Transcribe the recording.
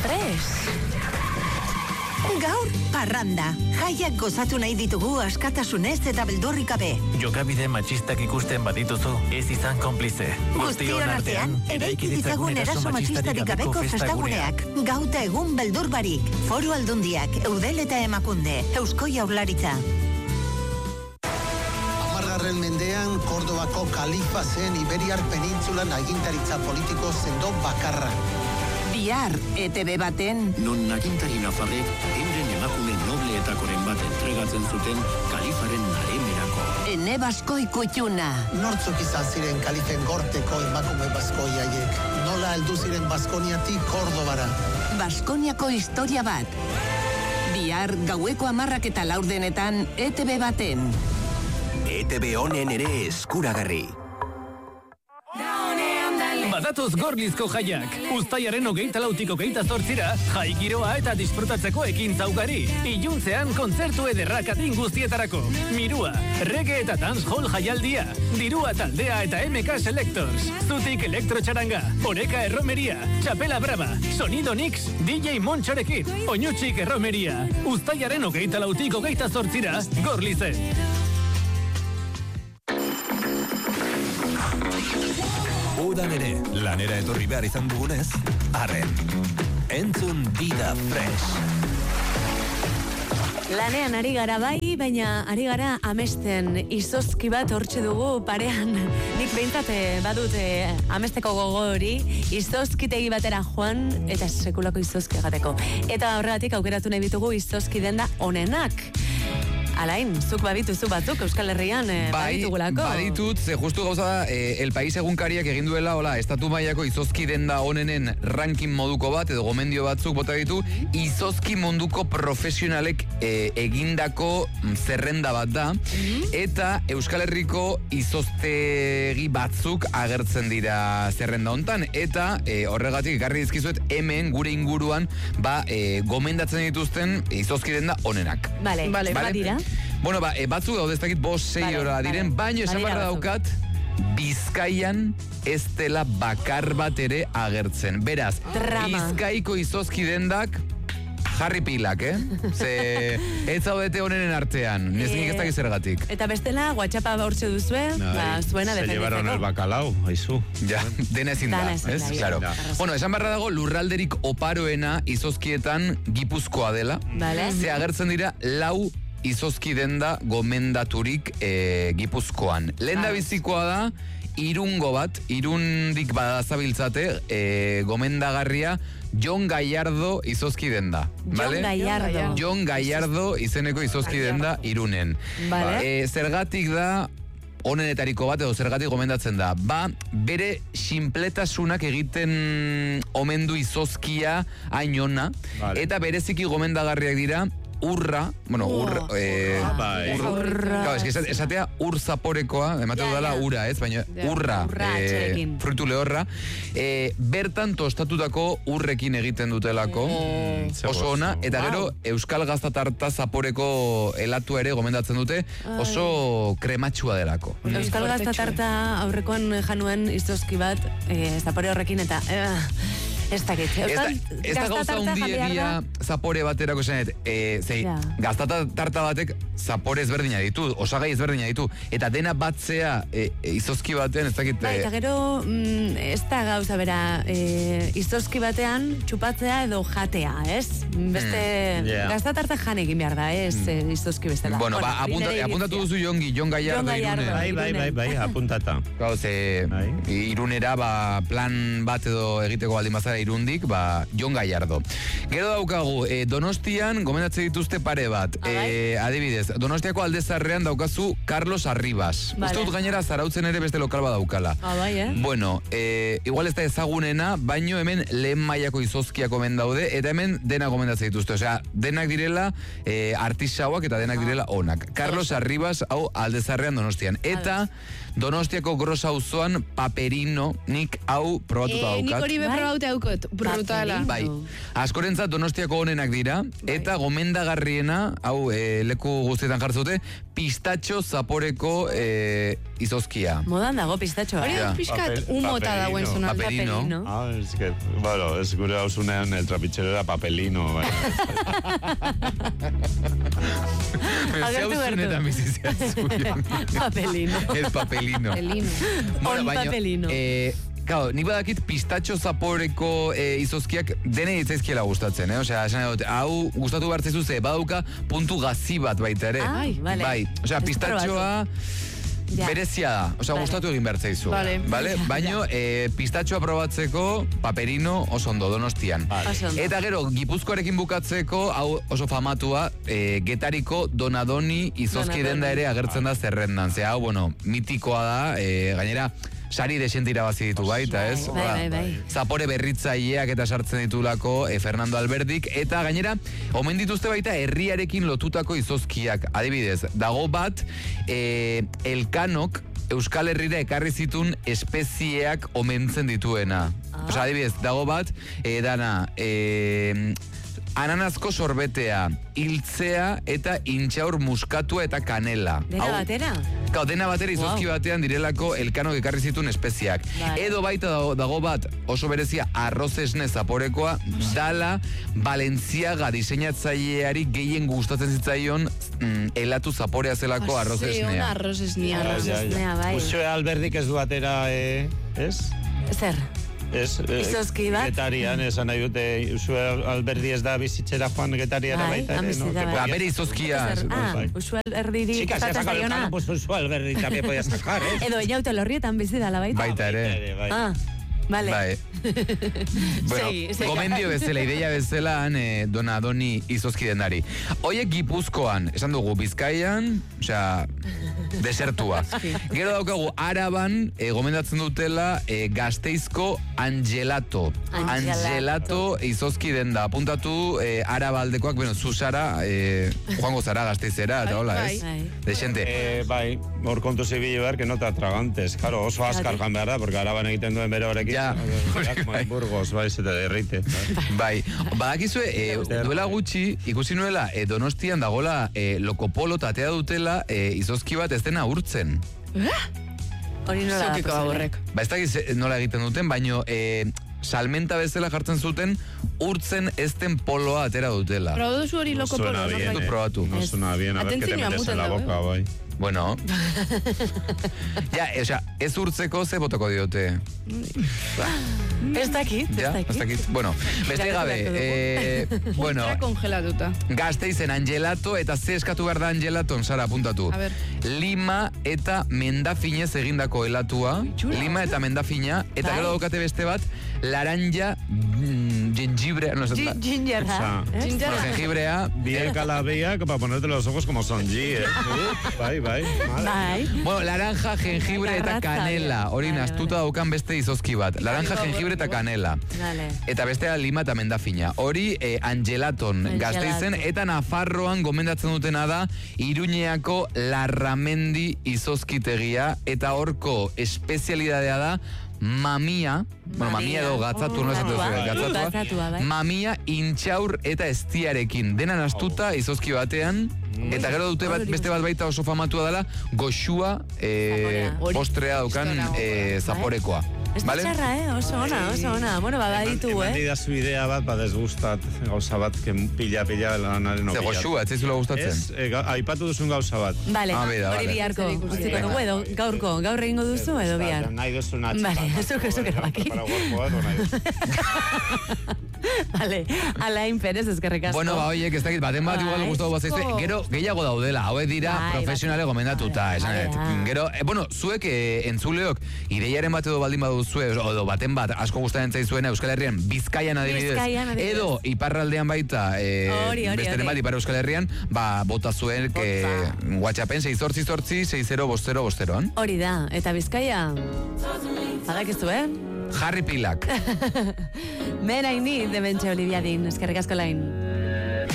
Fresh. Gaur, parranda. Jaiak gozatu nahi ditugu askatasunez eta beldurrik gabe. Jokabide matxistak ikusten badituzu, ez izan konplize. Guztion artean, eraiki ditzagun eraso matxistarik gabeko festaguneak. Gauta egun beldur barik. Foru Aldundiak, Eudel eta Emakunde, Eusko Jaurlaritza. Amargarren mendean, Kordobako kalifa zen Iberiar penintzulan agintaritza politiko sendo bakarra. Bihar, ETB baten. Non agintari nafarrek euren emakume nobleetakoren bat entregatzen zuten kalifaren naremerako. Ene Baskoi Kutxuna. Nortzuk izan ziren kalifen gorteko emakume baskoiaiek. Nola heldu ziren Baskoniatik Kordobara. Baskoniako historia bat. Bihar, gaueko 10:04 ETB baten. ETB honen ere eskuragarri. Badatoz Gorlizko jaiak. Uztailaren 24tik 28ra, jai giroa eta disfrutatzeko ekintza ugari. Iluntzean kontzertu ederrak adin guztietarako. Mirua, reggae eta dancehall jaialdia. Dirua taldea eta MK Selectors. Zutik elektrotxaranga, Oreka erromeria, Txapela Brava, Sonido Nix, DJ Montxorekin, Oñutxik erromeria. Uztailaren 24tik 28ra, Gorlizen. Udan ere, lanera etorri behar izan dugunez, arren. Entzun Dida Fresh. Lanean ari gara bai, baina ari gara amesten izozki bat hortxe dugu parean. Nik behintzat badut amesteko gogo hori, izozkitegi batera joan eta sekulako izozki egateko. Eta horregatik aukeratu nahi ditugu izozki denda onenak. Alain, zuk babituzu batzuk Euskal Herrian babitugulako. Baditut, ze justu gauza da, El País egunkariak egin duela, hola, estatu mailako izozki denda onenen ranking moduko bat, edo gomendio batzuk bota ditu, izozki munduko profesionalek egindako zerrenda bat da, eta Euskal Herriko izoztegi batzuk agertzen dira zerrenda hontan, eta horregatik ekarri dizkizuet hemen gure inguruan, gomendatzen dituzten izozki denda onenak. Vale, badira. Bueno, batzuk daude ez dakit 5-6 hora diren, baino esan barra daukat, Bizkaian ez dela bakar bat ere agertzen. Beraz, Bizkaiko izozki dendak jarri pilak, Ze ez zaudete honenen artean, nezik ez dakiz zergatik. Eta bestela, WhatsAppa hortxe duzue, zuena defenditzeko. Se llevaron el bacalao, haizu. Ja, dena ezin da, ez? Claro. Bueno, esan barra dago, lurralderik oparoena izozkietan Gipuzkoa dela. Ze agertzen dira 4 izozki denda gomendaturik Gipuzkoan. Lehen bizikoa da, Irungo bat, Irundik badazabiltzate, gomendagarria, Jon Gallardo izozki denda. Jon Gallardo izeneko izozki denda Irunen. Zergatik da, onenetariko bat edo zergatik gomendatzen da. Bere sinpletasunak egiten omendu izozkia hainona, eta bereziki gomendagarriak dira, urra, esatea ur zaporekoa, emateu dela ura, ez? Baina urra, fruitu lehorra, bertan tostatutako urrekin egiten dutelako, oso ona, eta gero euskal gaztatarta zaporeko elatua ere gomendatzen dute, oso krematxua delako. Euskal gaztatarta aurrekoan januen izozki bat, zapore horrekin eta... Ez dakit. Ez da gauza hundiegia zapore baterako zenet. Gaztatarta batek zapore ezberdina ditu, osagai ezberdina ditu. Eta dena batzea izozki batean, ez dakit... Eta gero, ez da gauza bera, izozki batean txupatzea edo jatea, ez? Beste, gaztatarta janekin behar da, ez izozki bestela. Bueno, apuntatu duzu Jon Gallardo Irunen. Bai, apuntata. Irunera, plan bat edo egiteko baldin bazara Irundik, Jon Gallardo. Gero daukagu, Donostian gomendatzen dituzte pare bat. Adibidez, Donostiako Aldezarrean daukazu Carlos Arribas. Uste dut gainera Zarautzen ere beste lokal bat daukala. Bueno, igual ez da ezagunena, baino hemen lehen mailako izozkiak omen daude, eta hemen dena gomendatzen dituzte. Osea, denak direla artisauak eta denak direla onak. Carlos Arribas, hau Aldezarrean Donostian. Eta Donostiako Gros auzoan Paperino, nik hau probatuta daukat. Nik hori beprobauta daukot, brutala. Bai, askorentzat Donostiako honenak dira, eta gomendagarriena, hau leku guztietan jartzute, pistatxo zaporeko izozkia. Modan dago pistatxoa. Hori da pizkat umota dagoen zona. Paperino. Es que, bueno, es gure hausunean el trapichero era papelino. Hausunetan bizizia zuen. Papelino. El papelino. On papelino. Claro, nik badakit pistatxo zaporeko izozkiak dene ditzaizkiela gustatzen, Osea, esan dut, hau gustatu bartzezu ze, badauka puntu gazi bat baita ere. Vale. Bai, osea, pistatxoa berezia da, osea, gustatu egin bertzeizu. Vale? Baina, pistatxoa probatzeko Paperino oso ondo, Donostian. Eta gero, Gipuzkoarekin bukatzeko, hau oso famatua, Getariko Donadoni izozki denda ere agertzen da zerrendan. Ze hau, bueno, mitikoa da, gainera, sari desente irabazi ditu baita, ez? Bai. Zapore berritzaileak eta sartzen ditulako Fernando Alberdik, eta gainera, omen dituzte baita herriarekin lotutako izozkiak. Adibidez, dago bat, Elkanok Euskal Herrira ekarri zitun espezieak omentzen dituena. Osa, adibidez, dago bat, dana, ananazko sorbetea, hiltzea eta intxaur muskatua eta kanela. Dena batera? Dena batera izozki batean direlako Elkanok ekarri zituen espeziak. Edo baita dago bat oso berezia arroz esne zaporekoa, dala Balenciaga diseinatzaileari gehien gustatzen zitzaion helatu zaporea zelako arroz esnea. Arroz esnea, bai. Usue Alberdik ez du atera, ez? Zer? Izozki bat? Getarian, esan nahi dute, Usue Alberdi ez da bizitzera joan getariara baita. Bere izozkia. Usue Alberdi Chicas, ya saca el cano, pues Usue Alberdi también podía sacar, Edo Eñauto Lorrietan bizidala baita. Baita ere. Vale. Bai. Bueno, gomendio bezala, ideia bezala, Donadoni izozki denari. Oiek Gipuzkoan, esan dugu, Bizkaian, osea, desertua. Gero daukagu, Araban, gomendatzen dutela, Gasteizko Angelato. Angelato izozki denda. Apuntatu, Araba aldekoak, bueno, zuzara, joango zara Gasteizera, eta hola, ez? Desente. Bai, hor kontu zibilo behar, que no te atragantes. Claro, oso azkar jan behar da, porque Araban egiten duen bere horrekin. Ja. Burgos, bai, se te derrite. Bai, badakizue, duela gutxi, ikusi nuela, Donostian dagola Lokopolo tatea dutela, izozki bat ez dena urtzen. Hori nola da. Ba, ez dakiz nola egiten duten, baino, salmenta bezala jartzen zuten, urtzen ezten poloa atera dutela. Probatu zu hori Lokopolo. Suena bien, probatu. No suena bien, a ver que te metes en la boca, bai. Bueno. Ja, osea, ez urtzeko ze botako diote. Ez dakit. Bueno, beste gabe, bueno, kongelatuta. Gasteizen Angelato eta ze eskatu behar da Angelaton, Sara, apuntatu. Lima eta mendafinez egindako helatua. Lima eta mendafina. Eta gero daukate beste bat, laranja jengibre. Gingerra. Jengibrea. Bien calabiak para ponerte los ojos como son G, Bai. Bueno, laranja, jengibre eta kanela. Hori nastuta daukan beste izozki bat. Laranja, jengibre eta kanela. Eta bestea lima eta mendafina. Hori Angelaton Gasteizen eta Nafarroan gomendatzen dutena da Iruñeako Larramendi izozkitegia eta horko espezialidadea da mamia, mamia edo gatzatu, no esatu gatzatua, mamia intxaur eta estiarekin. Dena nastuta izozki batean, eta gero dute beste bat baita oso famatua dela, goxua postrea daukan zaporekoa. Ez da txarra, oso ona. Bueno, baditu, Eman zu idea bat, badezgustat, gauza bat, pila lanaren opila. Ze goxua, ez zaizula gustatzen? Ez, aipatu duzun gauza bat. Bale, hori biharko. Utziko dugu, edo gaurko, gaur egingo duzu, edo bihar. Nahi duzun atxetan. Bale, zuk erabaki. Bale, Alain Perez ezkerrik asko. Bueno, oiek, ez dakit, baten bat igual gustatu bat zaizte, gero gehiago daudela, hauek dira profesionale gomendatuta, gero, bueno, zuek entzuleok, ideiaren bat edo baldin baduzue, edo baten bat asko gustatzen zaizuena Euskal Herrian, Bizkaian adibidez, edo iparraldean baita, besteren bat Ipar Euskal Herrian, bota zuen WhatsAppen 688-6050-50. Hori da, eta Bizkaia, badakizu, Harry Pilak. Meraini, de Mentxe Oliviadin, eskerrik asko Lain.